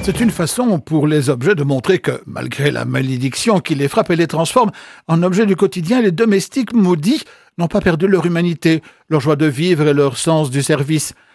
C'est une façon pour les objets de montrer que, malgré la malédiction qui les frappe et les transforme en objets du quotidien, les domestiques maudits n'ont pas perdu leur humanité, leur joie de vivre et leur sens du service.